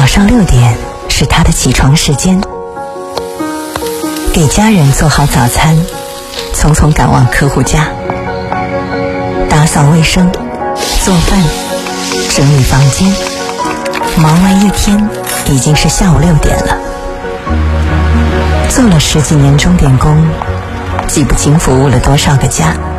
早上6点是他的起床时间，给家人做好早餐，匆匆赶往客户家，打扫卫生，做饭，整理房间，忙完一天已经是下午6点了。做了10几年钟点工，记不清服务了多少个家。